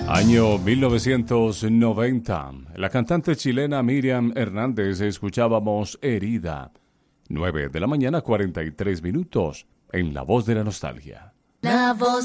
Año 1990. La cantante chilena Miriam Hernández escuchábamos Herida. 9 de la mañana, 43 minutos, en La Voz de la Nostalgia. La Voz